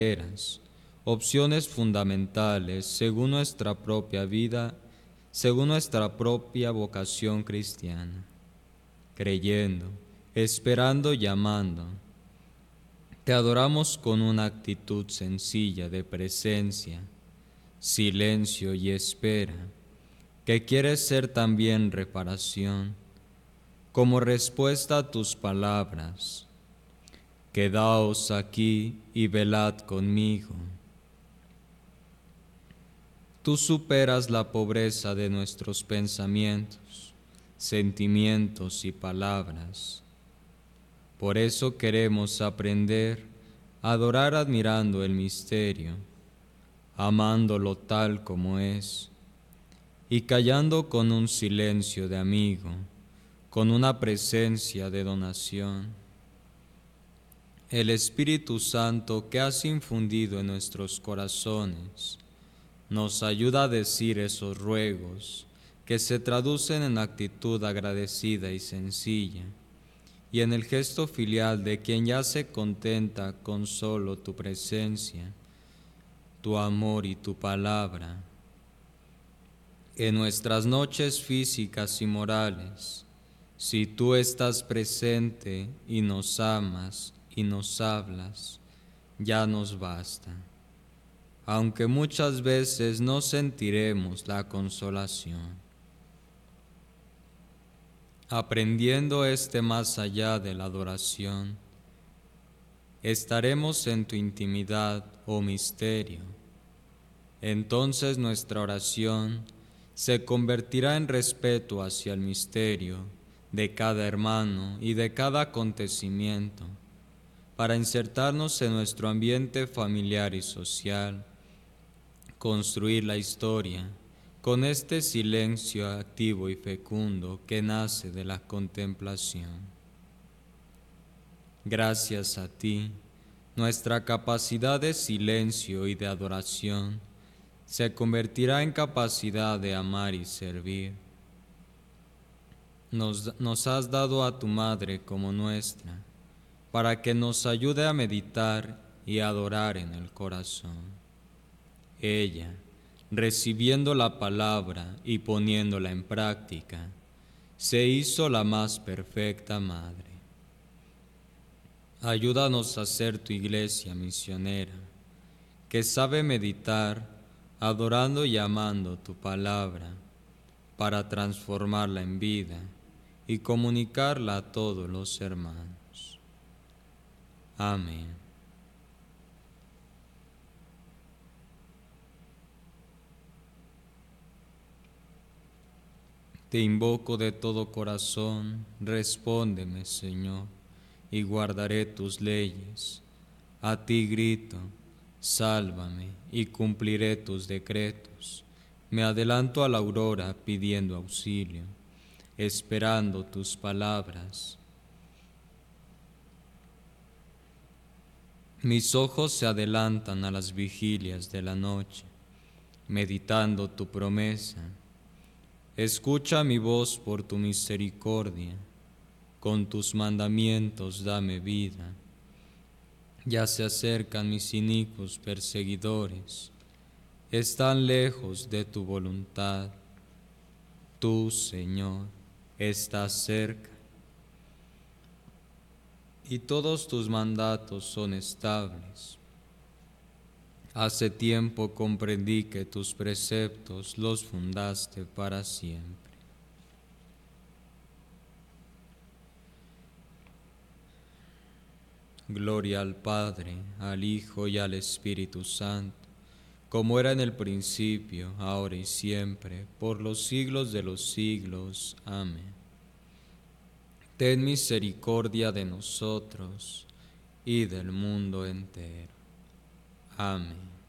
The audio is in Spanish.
opciones fundamentales según nuestra propia vida, según nuestra propia vocación cristiana, creyendo, esperando y amando. Te adoramos con una actitud sencilla de presencia, silencio y espera, que quiere ser también reparación, como respuesta a tus palabras. Quedaos aquí y velad conmigo. Tú superas la pobreza de nuestros pensamientos, sentimientos y palabras. Por eso queremos aprender a adorar admirando el misterio, amándolo tal como es, y callando con un silencio de amigo, con una presencia de donación. El Espíritu Santo que has infundido en nuestros corazones nos ayuda a decir esos ruegos que se traducen en actitud agradecida y sencilla, y en el gesto filial de quien ya se contenta con solo tu presencia, tu amor y tu palabra. En nuestras noches físicas y morales, si tú estás presente y nos amas y nos hablas, ya nos basta, aunque muchas veces no sentiremos la consolación. Aprendiendo más allá de la adoración, estaremos en tu intimidad, oh misterio. Entonces nuestra oración se convertirá en respeto hacia el misterio de cada hermano y de cada acontecimiento, para insertarnos en nuestro ambiente familiar y social, construir la historia con este silencio activo y fecundo que nace de la contemplación. Gracias a ti, nuestra capacidad de silencio y de adoración se convertirá en capacidad de amar y servir. Nos has dado a tu Madre como nuestra, para que nos ayude a meditar y adorar en el corazón. Ella, recibiendo la palabra y poniéndola en práctica, se hizo la más perfecta madre. Ayúdanos a ser tu iglesia misionera, que sabe meditar, adorando y amando tu palabra, para transformarla en vida y comunicarla a todos los hermanos. Amén. Te invoco de todo corazón, respóndeme, Señor, y guardaré tus leyes. A ti grito, sálvame, y cumpliré tus decretos. Me adelanto a la aurora pidiendo auxilio, esperando tus palabras. Mis ojos se adelantan a las vigilias de la noche, meditando tu promesa. Escucha mi voz por tu misericordia, con tus mandamientos dame vida. Ya se acercan mis inicuos perseguidores, están lejos de tu voluntad. Tú, Señor, estás cerca, y todos tus mandatos son estables. Hace tiempo comprendí que tus preceptos los fundaste para siempre. Gloria al Padre, al Hijo y al Espíritu Santo, como era en el principio, ahora y siempre, por los siglos de los siglos. Amén. Ten misericordia de nosotros y del mundo entero. Amén.